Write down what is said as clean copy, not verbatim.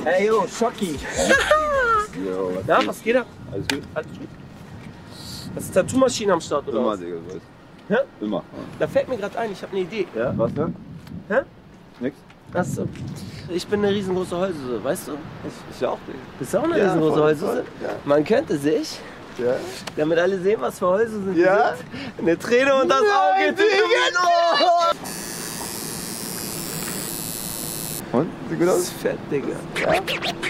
Ey, yo, Schocki. Jo, Na, was geht ab? alles gut? Alles gut? Das ist Tattoo-Maschine am Start, oder Immer, was? Digga, du weißt. Hä? Immer. Da fällt mir gerade ein, ich habe eine Idee. Ja, was denn? Hä? Nix? Achso. Ich bin eine riesengroße Heulsuse, weißt du? Ich auch, Digga. Bist du auch eine Ja, riesengroße voll, Heulsuse? voll, ja. Man könnte sich, Ja? damit alle sehen, was für Heulsusen Ja? sind, eine Träne und das Auge tätowieren. Oh! Und? Sieht gut Das aus? ist fett, Digga.